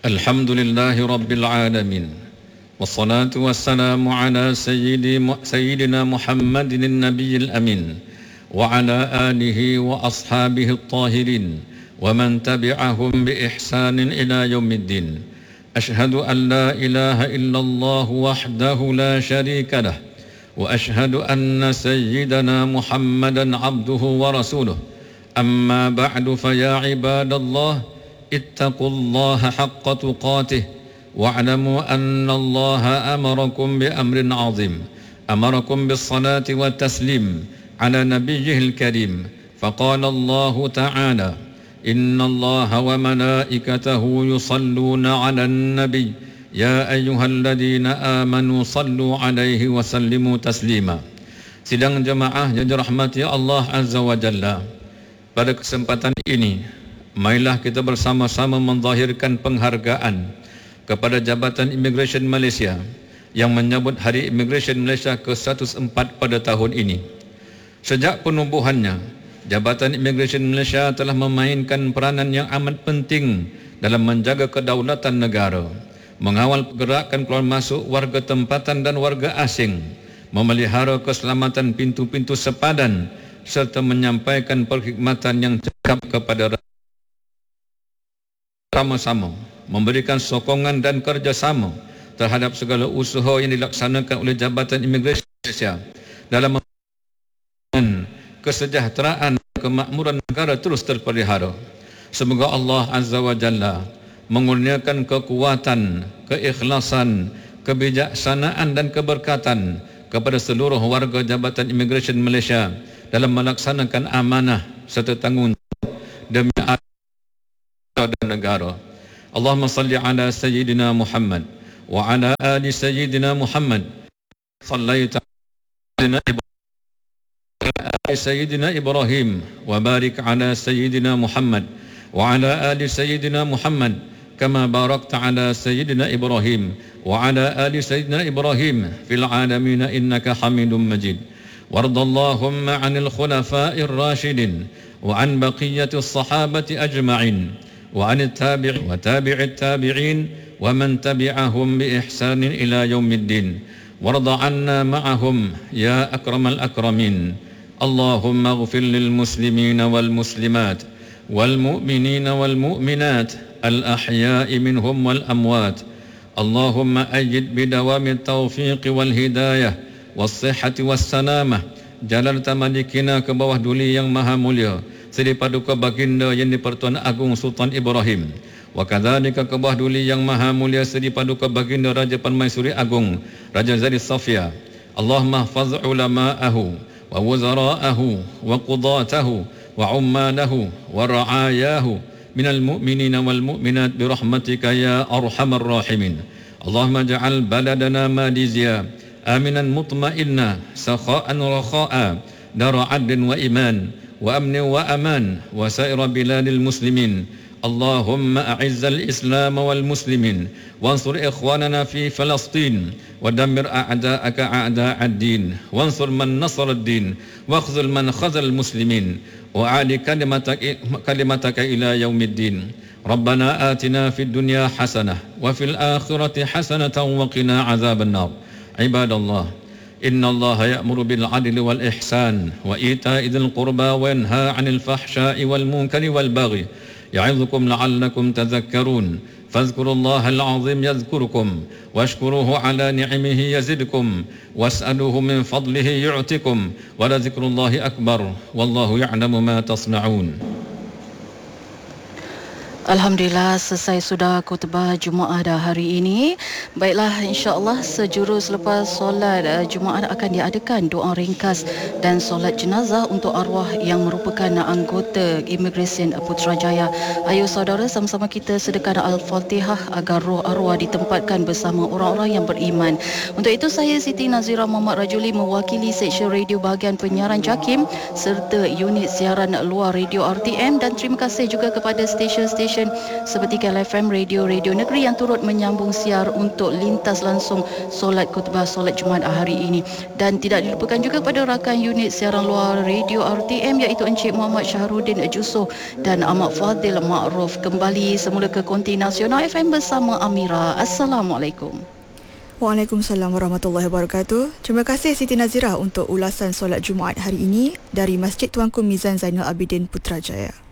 الحمد لله رب العالمين والصلاة والسلام على سيدنا محمد النبي الأمين وعلى آله وأصحابه الطاهرين ومن تبعهم بإحسان إلى يوم الدين أشهد أن لا إله إلا الله وحده لا شريك له وأشهد أن سيدنا محمدا عبده ورسوله أما بعد فيا عباد الله اتقوا الله حق تقاته واعلموا أن الله أمركم بأمر عظيم أمركم بالصلاة والتسليم على نبيه الكريم فقال الله تعالى إن الله وملائكته يصلون على النبي يا أيها الذين آمنوا صلوا عليه وسلموا تسليما. Sidang jemaah yang dirahmati Allah Azza wa Jalla, pada kesempatan ini marilah kita bersama-sama menzahirkan penghargaan kepada Jabatan Immigration Malaysia yang menyambut Hari Immigration Malaysia ke-104 pada tahun ini. Sejak penubuhannya, Jabatan Immigration Malaysia telah memainkan peranan yang amat penting dalam menjaga kedaulatan negara, mengawal pergerakan keluar masuk warga tempatan dan warga asing, memelihara keselamatan pintu-pintu sepadan serta menyampaikan perkhidmatan yang cekap kepada rakyat. Sama-sama memberikan sokongan dan kerjasama terhadap segala usaha yang dilaksanakan oleh Jabatan Imigresen Malaysia dalam kesejahteraan dan kemakmuran negara terus terpelihara. Semoga Allah Azza wa Jalla mengurniakan kekuatan, keikhlasan, kebijaksanaan dan keberkatan kepada seluruh warga Jabatan Imigresen Malaysia dalam melaksanakan amanah serta tanggungjawab demi dan negara. Allahumma salli ala Sayyidina Muhammad wa ala ali Sayyidina Muhammad. Sallaita ala Sayyidina Ibrahim wa barik ala Sayyidina Muhammad wa ala ali Sayyidina Muhammad kama barakta ala Sayyidina Ibrahim wa ala ali Sayyidina Ibrahim fil alamin innaka Hamidum Majid. Wardallahumma 'anil khulafa'ir rasyidin wa 'an baqiyatis sahabati ajma'in وعن التابع وتابع التابعين ومن تبعهم بإحسان إلى يوم الدين وارض عنا معهم يا أكرم الأكرمين. اللهم اغفر للمسلمين والمسلمات والمؤمنين والمؤمنات الأحياء منهم والأموات. اللهم أيد بدوام التوفيق والهداية والصحة والسلامة جلالة ملكنا ke bawah duli yang maha mulia Seri Paduka Baginda Yang di-Pertuan Agung Sultan Ibrahim, wa kadzalika ke bawah duli yang maha mulia Seri Paduka Baginda Raja Permaisuri Agung Raja Zari Safia. Allahumma hafaz ulama'ahu wa wuzara'ahu wa qudatahu wa ummalahu wa ra'ayahu minal mu'minina wal mu'minat birahmatika ya arhamar rahimin. Allahumma ja'al baladana Malaysia aminan mutma'inna sakha'an rakha'a dara 'adlin wa iman وأمن وأمان وسائر بلاد المسلمين. اللهم أعز الإسلام والمسلمين وانصر إخواننا في فلسطين ودمر أعداءك أعداء الدين وانصر من نصر الدين واخذل من خذل المسلمين وأعل كلمتك إلى يوم الدين. ربنا آتنا في الدنيا حسنة وفي الآخرة حسنة وقنا عذاب النار. عباد الله، إن الله يأمر بالعدل والإحسان وإيتاء ذي القربى وينهى عن الفحشاء والمنكر والبغي يعظكم لعلكم تذكرون. فاذكروا الله العظيم يذكركم واشكروه على نعمه يزدكم واسألوه من فضله يعطكم ولذكر الله أكبر والله يعلم ما تصنعون. Alhamdulillah, selesai sudah khutbah Jumaat hari ini. Baiklah, insya-Allah sejurus selepas solat Jumaat akan diadakan doa ringkas dan solat jenazah untuk arwah yang merupakan anggota Immigration Putrajaya. Ayo saudara, sama-sama kita sedekahkan Al-Fatihah agar roh arwah ditempatkan bersama orang-orang yang beriman. Untuk itu saya Siti Nazira Muhammad Rajuli mewakili Seksyen Radio bahagian penyiaran JAKIM serta unit siaran luar Radio RTM, dan terima kasih juga kepada stesen-stesen stesen seperti KLFM, Radio Negeri yang turut menyambung siar untuk lintas langsung solat khutbah solat Jumaat hari ini. Dan tidak dilupakan juga kepada rakan unit siaran luar Radio RTM iaitu Encik Muhammad Syahrudin Jusoh dan Ahmad Fadil Ma'ruf. Kembali semula ke Konti Nasional FM bersama Amira. Assalamualaikum. Waalaikumsalam warahmatullahi wabarakatuh. Terima kasih Siti Nazirah untuk ulasan solat Jumaat hari ini dari Masjid Tuanku Mizan Zainal Abidin Putrajaya.